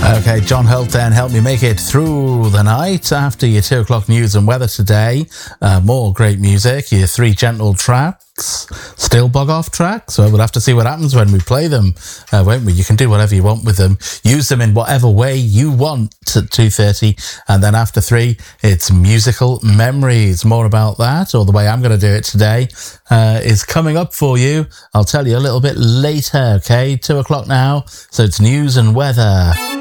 Okay, John Holt then helped me make it through the night after your 2 o'clock news and weather today. More great music, your 3 gentle tracks, still bog off tracks. So we'll have to see what happens when we play them, won't we? You can do whatever you want with them. Use them in whatever way you want at 2:30. And then after 3, it's musical memories. More about that, or the way I'm going to do it today, is coming up for you. I'll tell you a little bit later, okay? 2 o'clock now. So it's news and weather.